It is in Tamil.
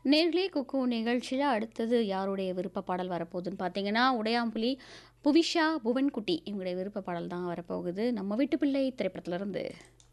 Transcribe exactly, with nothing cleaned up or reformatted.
நேர்களே குக்கு நிகழ்ச்சியில் அடுத்தது யாருடைய விருப்ப பாடல் வரப்போகுதுன்னு பார்த்தீங்கன்னா உடையாம்புலி புவிஷா புவன்குட்டி இவங்களுடைய விருப்ப பாடல் தான் வரப்போகுது நம்ம வீட்டு பிள்ளை திரைப்படத்திலிருந்து.